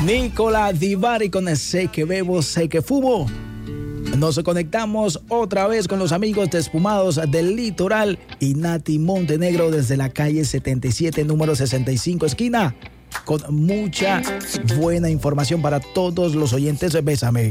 Nicola Di Bari con Sé que bebo, sé que fumo. Nos conectamos otra vez con los amigos de Espumados del Litoral y Nati Montenegro desde la calle 77, número 65, esquina, con mucha buena información para todos los oyentes. Bésame.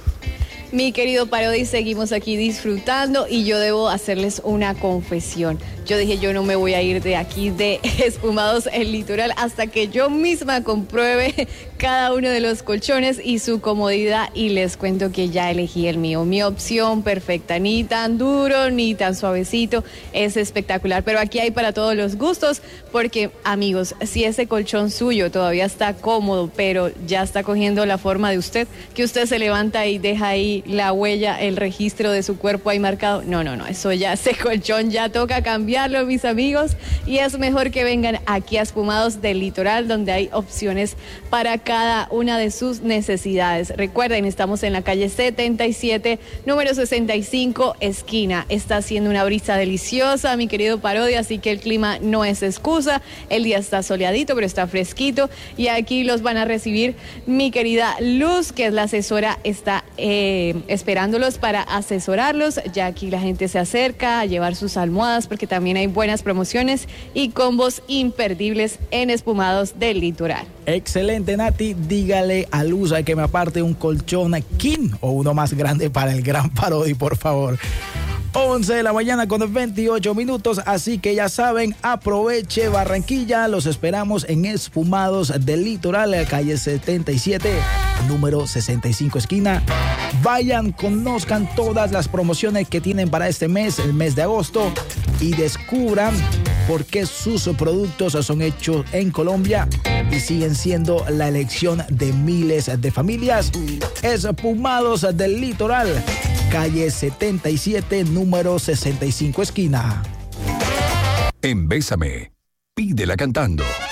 Mi querido Parodi, seguimos aquí disfrutando y yo debo hacerles una confesión. Yo dije, yo no me voy a ir de aquí de Espumados el Litoral hasta que yo misma compruebe cada uno de los colchones y su comodidad, y les cuento que ya elegí el mío. Mi opción perfecta, ni tan duro ni tan suavecito, es espectacular. Pero aquí hay para todos los gustos, porque amigos, si ese colchón suyo todavía está cómodo, pero ya está cogiendo la forma de usted, que usted se levanta y deja ahí la huella, el registro de su cuerpo ahí marcado, no, eso ya, ese colchón ya toca cambiarlo, mis amigos, y es mejor que vengan aquí a Espumados del Litoral, donde hay opciones para cada una de sus necesidades. Recuerden, estamos en la calle 77, número 65, esquina. Está haciendo una brisa deliciosa, mi querido Parodi, así que el clima no es excusa. El día está soleadito, pero está fresquito, y aquí los van a recibir mi querida Luz, que es la asesora, está esperándolos para asesorarlos. Ya aquí la gente se acerca a llevar sus almohadas, porque también hay buenas promociones y combos imperdibles en Espumados del Litoral. Excelente, Nati. Dígale a Luz que me aparte un colchón king o uno más grande para el gran Parodi, por favor. 11 de la mañana con 28 minutos, así que ya saben, aproveche Barranquilla, los esperamos en Espumados del Litoral, calle 77, número 65, esquina. Vayan, conozcan todas las promociones que tienen para este mes, el mes de agosto, y descubran por qué sus productos son hechos en Colombia y siguen siendo la elección de miles de familias. Espumados del Litoral, calle 77, número 65, esquina. En Bésame, pídela cantando.